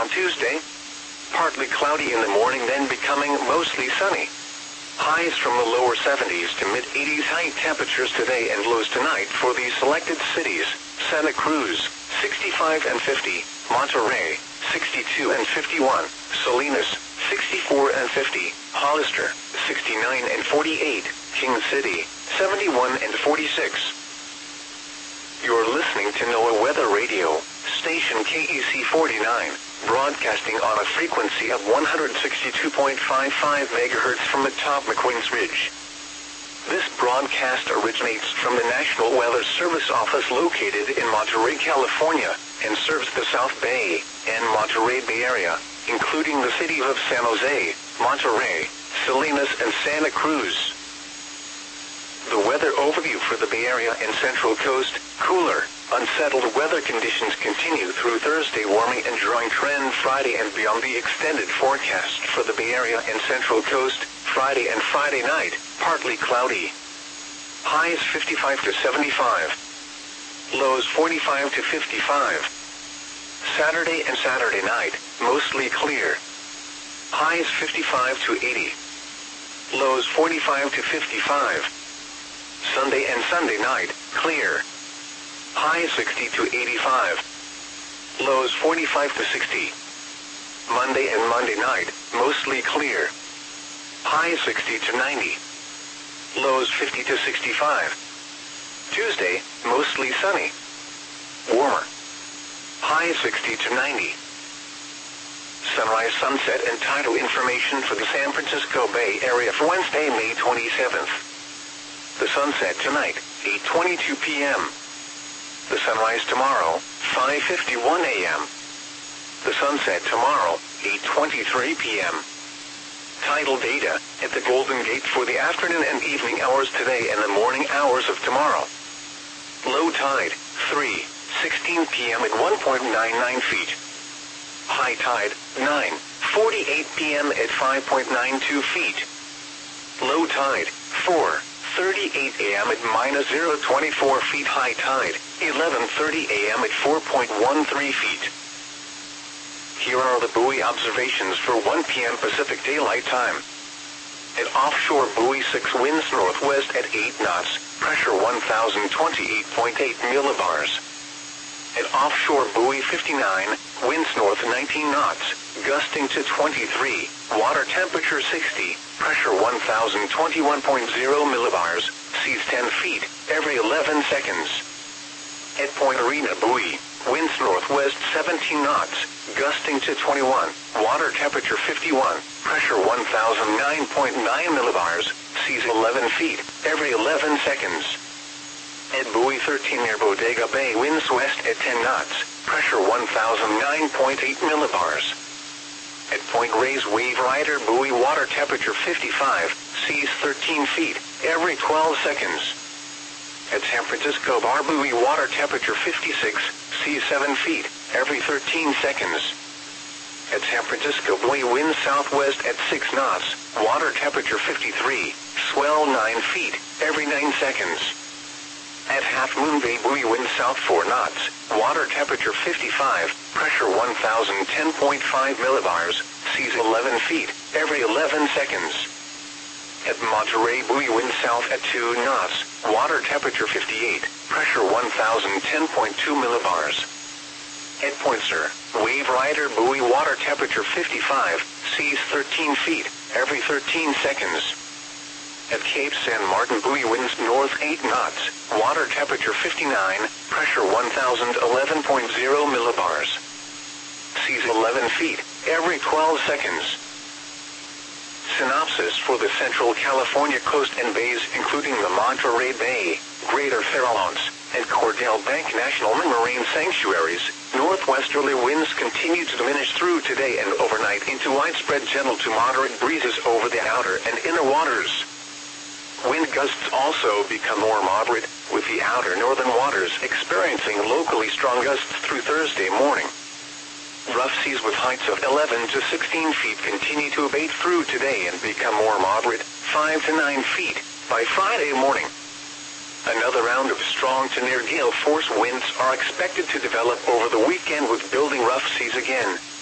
on Tuesday. Partly cloudy in the morning, then becoming mostly sunny. Highs from the lower 70s to mid-80s. High temperatures today and lows tonight for the selected cities: Santa Cruz, 65 and 50, Monterey, 62 and 51, Salinas, 64 and 50, Hollister, 69 and 48, King City, 71 and 46. You're listening to NOAA Weather Radio, station KEC 49, broadcasting on a frequency of 162.55 MHz from atop McQueen's Ridge. This broadcast originates from the National Weather Service office located in Monterey, California, and serves the South Bay and Monterey Bay Area, including the cities of San Jose, Monterey, Salinas, and Santa Cruz. The weather overview for the Bay Area and Central Coast: cooler, unsettled weather conditions continue through Thursday. Warming and drying trend Friday and beyond. The extended forecast for the Bay Area and Central Coast: Friday and Friday night, partly cloudy. Highs 55 to 75. Lows 45 to 55. Saturday and Saturday night, mostly clear. Highs 55 to 80. Lows 45 to 55. Sunday and Sunday night, clear. Highs 60 to 85. Lows 45 to 60. Monday and Monday night, mostly clear. Highs 60 to 90. Lows 50 to 65. Tuesday, mostly sunny. Warmer. Highs 60 to 90. Sunrise, sunset, and tidal information for the San Francisco Bay Area for Wednesday, May 27th. The sunset tonight, 8:22 p.m. The sunrise tomorrow, 5:51 a.m. The sunset tomorrow, 8:23 p.m. Tidal data at the Golden Gate for the afternoon and evening hours today and the morning hours of tomorrow. Low tide, 3:16 p.m. at 1.99 feet. High tide, 9:48 p.m. at 5.92 feet. Low tide, 4:38 a.m. at minus 0.24 feet. High tide, 11:30 a.m. at 4.13 feet. Here are the buoy observations for 1 p.m. Pacific Daylight Time. At offshore buoy 6, winds northwest at 8 knots, pressure 1,028.8 millibars. At offshore buoy 59, winds north 19 knots, gusting to 23, water temperature 60, pressure 1,021.0 millibars, seas 10 feet, every 11 seconds. At Point Arena buoy, winds northwest 17 knots, gusting to 21, water temperature 51, pressure 1,009.9 millibars, seas 11 feet, every 11 seconds. At buoy 13 near Bodega Bay, winds west at 10 knots, pressure 1,009.8 millibars. At Point Reyes Wave Rider buoy, water temperature 55, seas 13 feet, every 12 seconds. At San Francisco Bar buoy, water temperature 56, seas 7 feet, every 13 seconds. At San Francisco buoy, winds southwest at 6 knots, water temperature 53, swell 9 feet, every 9 seconds. At Half Moon Bay buoy, wind south 4 knots, water temperature 55, pressure 1,010.5 millibars, seas 11 feet, every 11 seconds. At Monterey buoy, wind south at 2 knots, water temperature 58, pressure 1,010.2 millibars. At Point Sur, Wave Rider buoy, water temperature 55, seas 13 feet, every 13 seconds. At Cape San Martin buoy, winds north 8 knots, water temperature 59, pressure 1,011.0 millibars. Seas 11 feet, every 12 seconds. Synopsis for the Central California coast and bays, including the Monterey Bay, Greater Farallones, and Cordell Bank National Marine Sanctuaries. Northwesterly winds continue to diminish through today and overnight into widespread gentle to moderate breezes over the outer and inner waters. Wind gusts also become more moderate, with the outer northern waters experiencing locally strong gusts through Thursday morning. Rough seas with heights of 11 to 16 feet continue to abate through today and become more moderate, 5 to 9 feet, by Friday morning. Another round of strong to near gale force winds are expected to develop over the weekend, with building rough seas again.